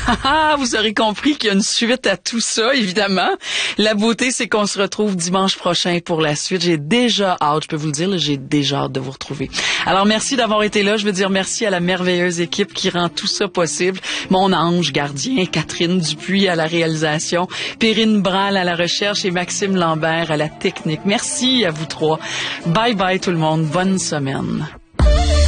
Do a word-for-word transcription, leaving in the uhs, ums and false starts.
Ah, vous aurez compris qu'il y a une suite à tout ça, évidemment. La beauté, c'est qu'on se retrouve dimanche prochain pour la suite. J'ai déjà hâte, je peux vous le dire, là, j'ai déjà hâte de vous retrouver. Alors, merci d'avoir été là. Je veux dire merci à la merveilleuse équipe qui rend tout ça possible. Mon ange gardien, Catherine Dupuis à la réalisation, Perrine Bralle à la recherche et Maxime Lambert à la technique. Merci à vous trois. Bye bye tout le monde. Bonne semaine.